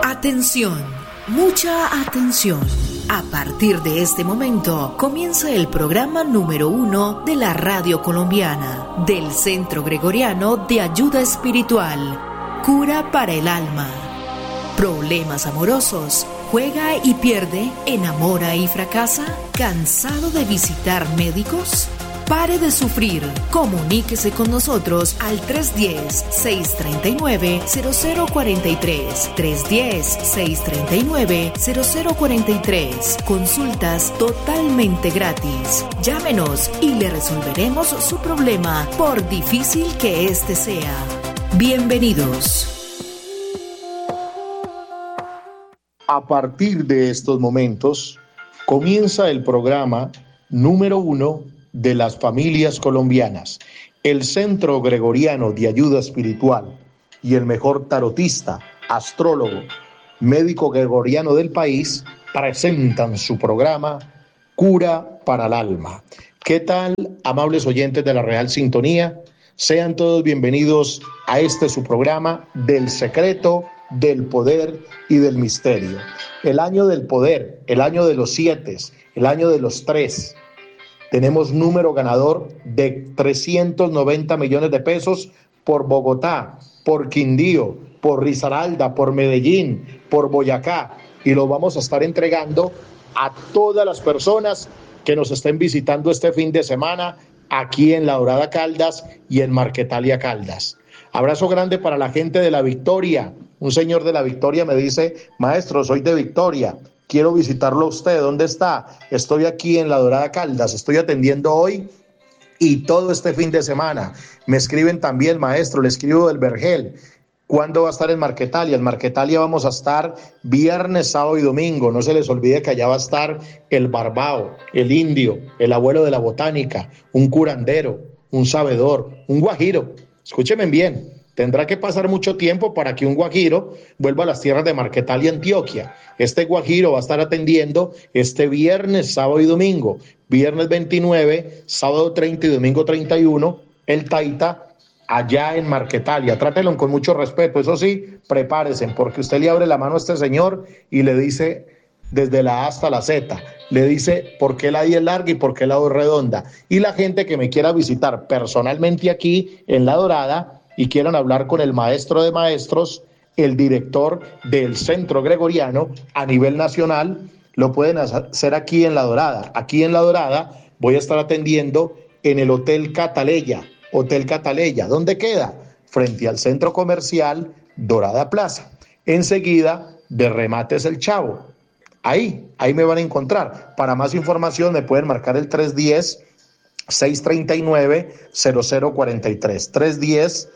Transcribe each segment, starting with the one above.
Atención, mucha atención. A partir de este momento comienza el programa número 1 de la radio colombiana, del Centro Gregoriano de Ayuda Espiritual, Cura para el Alma. ¿Problemas amorosos? ¿Juega y pierde? ¿Enamora y fracasa? ¿Cansado de visitar médicos? Pare de sufrir. Comuníquese con nosotros al 310-639-0043. 310-639-0043. Consultas totalmente gratis. Llámenos y le resolveremos su problema, por difícil que este sea. Bienvenidos. A partir de estos momentos comienza el programa número 1 de las familias colombianas. El Centro Gregoriano de Ayuda Espiritual y el mejor tarotista, astrólogo, médico gregoriano del país presentan su programa Cura para el Alma. ¿Qué tal, amables oyentes de la Real Sintonía? Sean todos bienvenidos a su programa del secreto, del poder y del misterio. El año del poder, el año de los 7, el año de los 3. Tenemos número ganador de 390 millones de pesos por Bogotá, por Quindío, por Risaralda, por Medellín, por Boyacá. Y lo vamos a estar entregando a todas las personas que nos estén visitando este fin de semana aquí en La Dorada Caldas y en Marquetalia Caldas. Abrazo grande para la gente de La Victoria. Un señor de La Victoria me dice: maestro, soy de Victoria, quiero visitarlo a usted. ¿Dónde está? Estoy aquí en La Dorada Caldas, estoy atendiendo hoy y todo este fin de semana. Me escriben también: maestro, le escribo del Vergel. ¿Cuándo va a estar en Marquetalia? En Marquetalia vamos a estar viernes, sábado y domingo. No se les olvide que allá va a estar el barbao, el indio, el abuelo de la botánica, un curandero, un sabedor, un guajiro. Escúchenme bien, tendrá que pasar mucho tiempo para que un guajiro vuelva a las tierras de Marquetalia, Antioquia. Este guajiro va a estar atendiendo este viernes, sábado y domingo. Viernes 29, sábado 30 y domingo 31, el Taita, allá en Marquetalia. Trátelo con mucho respeto. Eso sí, prepárense, porque usted le abre la mano a este señor y le dice desde la A hasta la Z. Le dice por qué la I es larga y por qué la O es redonda. Y la gente que me quiera visitar personalmente aquí en La Dorada y quieran hablar con el maestro de maestros, el director del Centro Gregoriano a nivel nacional, lo pueden hacer aquí en La Dorada. Aquí en La Dorada voy a estar atendiendo en el Hotel Cataleya. Hotel Cataleya, ¿dónde queda? Frente al Centro Comercial Dorada Plaza. Enseguida de Remates El Chavo. Ahí me van a encontrar. Para más información me pueden marcar el 310-639-0043.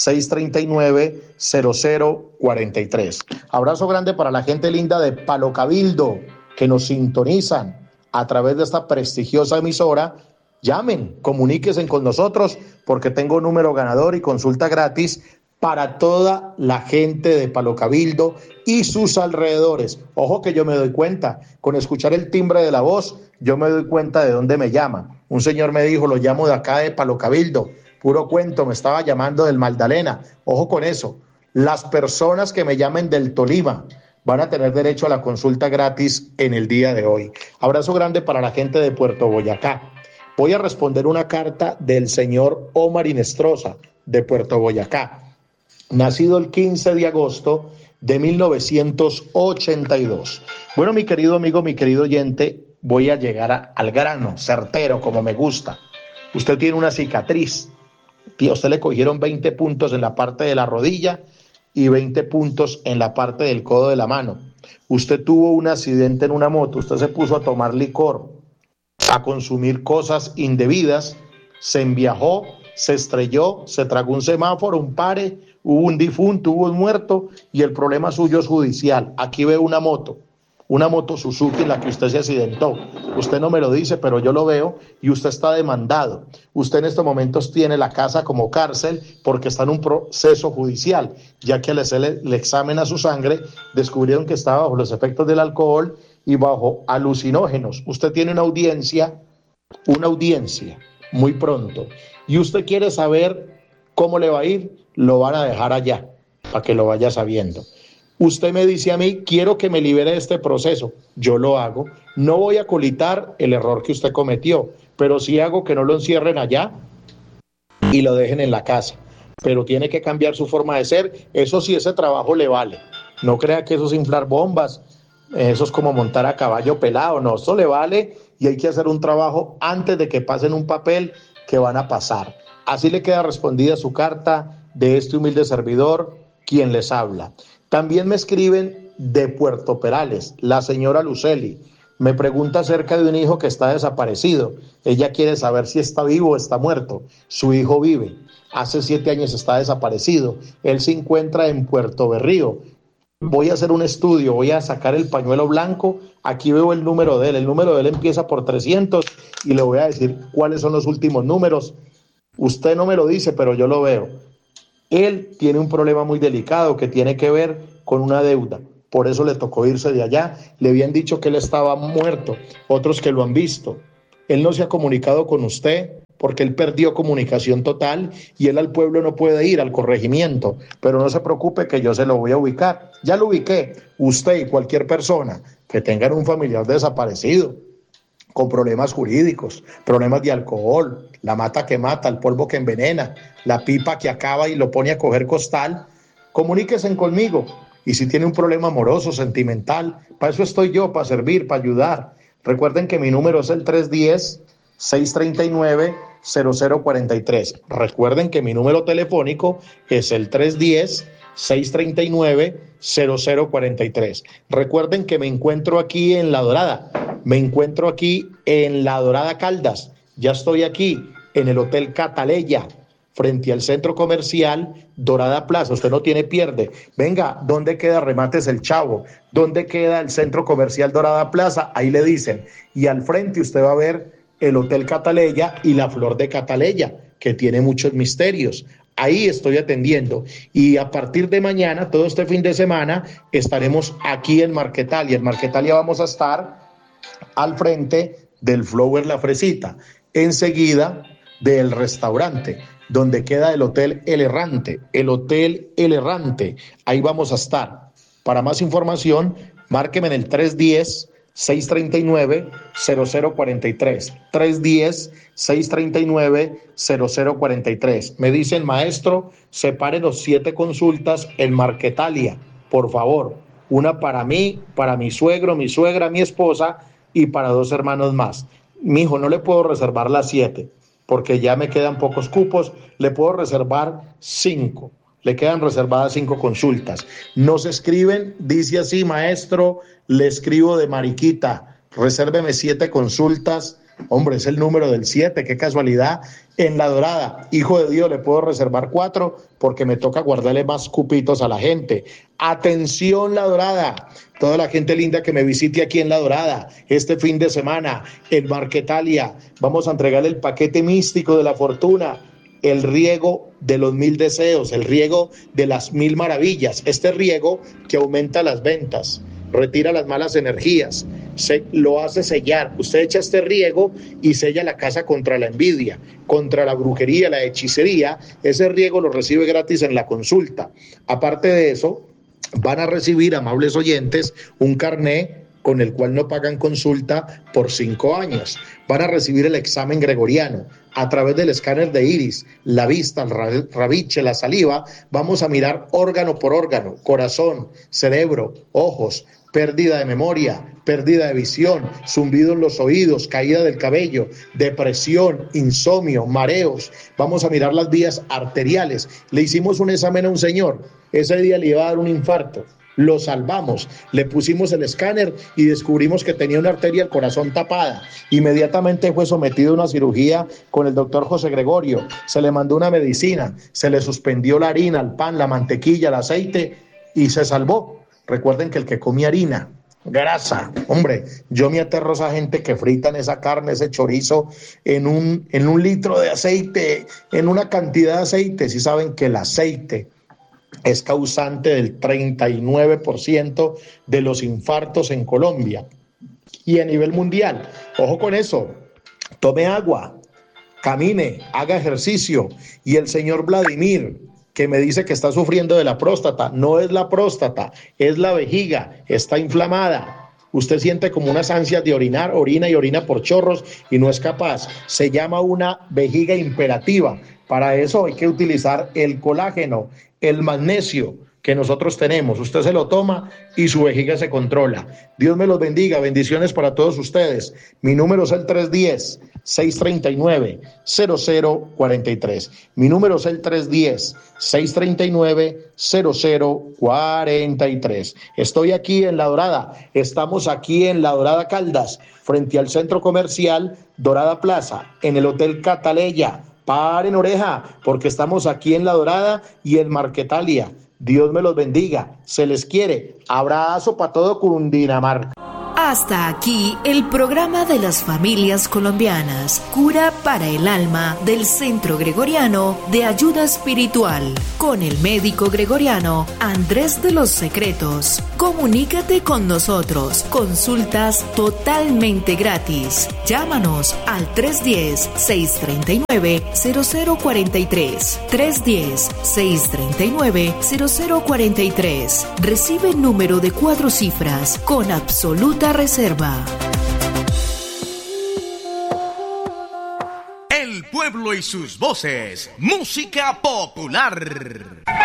310-639-0043. Abrazo grande para la gente linda de Palo Cabildo que nos sintonizan a través de esta prestigiosa emisora. Llamen, comuníquense con nosotros porque tengo número ganador y consulta gratis para toda la gente de Palo Cabildo y sus alrededores. Ojo que yo me doy cuenta, con escuchar el timbre de la voz, yo me doy cuenta de dónde me llama. Un señor me dijo: lo llamo de acá de Palo Cabildo. Puro cuento, me estaba llamando del Magdalena. Ojo con eso. Las personas que me llamen del Tolima van a tener derecho a la consulta gratis en el día de hoy. Abrazo grande para la gente de Puerto Boyacá. Voy a responder una carta del señor Omar Inestrosa de Puerto Boyacá. Nacido el 15 de agosto de 1982. Bueno, mi querido amigo, mi querido oyente, voy a llegar al grano, certero, como me gusta. Usted tiene una cicatriz. A usted le cogieron 20 puntos en la parte de la rodilla y 20 puntos en la parte del codo de la mano. Usted tuvo un accidente en una moto. Usted se puso a tomar licor, a consumir cosas indebidas, se enviajó, se estrelló, se tragó un semáforo, un pare, hubo un difunto, hubo un muerto y el problema suyo es judicial. Aquí veo una moto Suzuki en la que usted se accidentó. Usted no me lo dice, pero yo lo veo y usted está demandado. Usted en estos momentos tiene la casa como cárcel porque está en un proceso judicial, ya que al hacer el examen a su sangre descubrieron que estaba bajo los efectos del alcohol y bajo alucinógenos. Usted tiene una audiencia muy pronto y usted quiere saber cómo le va a ir, lo van a dejar allá para que lo vaya sabiendo. Usted me dice a mí, quiero que me libere de este proceso. Yo lo hago. No voy a colitar el error que usted cometió, pero sí hago que no lo encierren allá y lo dejen en la casa. Pero tiene que cambiar su forma de ser. Eso sí, ese trabajo le vale. No crea que eso es inflar bombas, eso es como montar a caballo pelado. No, eso le vale y hay que hacer un trabajo antes de que pasen un papel que van a pasar. Así le queda respondida su carta de este humilde servidor, quien les habla. También me escriben de Puerto Perales, la señora Luceli. Me pregunta acerca de un hijo que está desaparecido. Ella quiere saber si está vivo o está muerto. Su hijo vive. Hace 7 años está desaparecido. Él se encuentra en Puerto Berrío. Voy a hacer un estudio, voy a sacar el pañuelo blanco. Aquí veo el número de él. El número de él empieza por 300 y le voy a decir cuáles son los últimos números. Usted no me lo dice, pero yo lo veo. Él tiene un problema muy delicado que tiene que ver con una deuda. Por eso le tocó irse de allá. Le habían dicho que él estaba muerto, otros que lo han visto. Él no se ha comunicado con usted porque él perdió comunicación total y él al pueblo no puede ir, al corregimiento. Pero no se preocupe que yo se lo voy a ubicar. Ya lo ubiqué. Usted y cualquier persona que tengan un familiar desaparecido, con problemas jurídicos, problemas de alcohol, la mata que mata, el polvo que envenena, la pipa que acaba y lo pone a coger costal, comuníquense conmigo. Y si tiene un problema amoroso, sentimental, para eso estoy yo, para servir, para ayudar. Recuerden que mi número es el 310-639-0043. Recuerden que mi número telefónico es el 310-639-0043. Recuerden que me encuentro aquí en La Dorada. Me encuentro aquí en La Dorada Caldas. Ya estoy aquí en el Hotel Cataleya, frente al centro comercial Dorada Plaza. Usted no tiene pierde. Venga, ¿dónde queda Remates El Chavo? ¿Dónde queda el centro comercial Dorada Plaza? Ahí le dicen. Y al frente usted va a ver el Hotel Cataleya y la Flor de Cataleya, que tiene muchos misterios. Ahí estoy atendiendo. Y a partir de mañana, todo este fin de semana, estaremos aquí en Marquetalia. En Marquetalia vamos a estar al frente del Flower La Fresita, enseguida del restaurante, donde queda el Hotel El Errante, ahí vamos a estar. Para más información, márqueme en el 310-639-0043, 310-639-0043. Me dicen, maestro, separe los 7 consultas en Marquetalia, por favor, una para mí, para mi suegro, mi suegra, mi esposa y para 2 hermanos más. Mijo, no le puedo reservar las 7 porque ya me quedan pocos cupos, le puedo reservar 5. Le quedan reservadas 5 consultas. Nos escriben, dice así, maestro, le escribo de Mariquita, resérveme 7 consultas. Hombre, es el número del 7, qué casualidad. En La Dorada, hijo de Dios, le puedo reservar 4 porque me toca guardarle más cupitos a la gente. Atención, La Dorada, toda la gente linda que me visite aquí en La Dorada este fin de semana en Marquetalia, vamos a entregarle el paquete místico de la fortuna, el riego de los 1000 deseos, el riego de las 1000 maravillas, este riego que aumenta las ventas, retira las malas energías, lo hace sellar. Usted echa este riego y sella la casa contra la envidia, contra la brujería, la hechicería. Ese riego lo recibe gratis en la consulta. Aparte de eso, van a recibir, amables oyentes, un carné con el cual no pagan consulta por 5 años. Van a recibir el examen gregoriano. A través del escáner de iris, la vista, el rabiche, la saliva, vamos a mirar órgano por órgano, corazón, cerebro, ojos, pérdida de memoria, pérdida de visión, zumbido en los oídos, caída del cabello, depresión, insomnio, mareos. Vamos a mirar las vías arteriales. Le hicimos un examen a un señor. Ese día le iba a dar un infarto. Lo salvamos, le pusimos el escáner y descubrimos que tenía una arteria del corazón tapada. Inmediatamente fue sometido a una cirugía con el doctor José Gregorio, se le mandó una medicina, se le suspendió la harina, el pan, la mantequilla, el aceite y se salvó. Recuerden que el que come harina, grasa, hombre, yo me aterro a esa gente que fritan esa carne, ese chorizo en un litro de aceite, en una cantidad de aceite. Si saben que el aceite es causante del 39% de los infartos en Colombia y a nivel mundial. Ojo con eso, tome agua, camine, haga ejercicio. Y el señor Vladimir, que me dice que está sufriendo de la próstata. No es la próstata, es la vejiga, está inflamada. Usted siente como unas ansias de orinar, orina y orina por chorros y no es capaz. Se llama una vejiga imperativa. Para eso hay que utilizar el colágeno, el magnesio que nosotros tenemos. Usted se lo toma y su vejiga se controla. Dios me los bendiga. Bendiciones para todos ustedes. Mi número es el 310-639-0043. Mi número es el 310-639-0043. Estoy aquí en La Dorada. Estamos aquí en La Dorada Caldas, frente al centro comercial Dorada Plaza, en el Hotel Cataleya. Paren oreja, porque estamos aquí en La Dorada y en Marquetalia. Dios me los bendiga. Se les quiere. Abrazo para todo Cundinamarca. Hasta aquí el programa de las familias colombianas, Cura para el Alma del Centro Gregoriano de Ayuda Espiritual, con el médico gregoriano Andrés de los Secretos. Comunícate con nosotros, consultas totalmente gratis. Llámanos al 310-639-0043, 310-639-0043. Recibe número de 4 cifras con absoluta reserva. El pueblo y sus voces, música popular.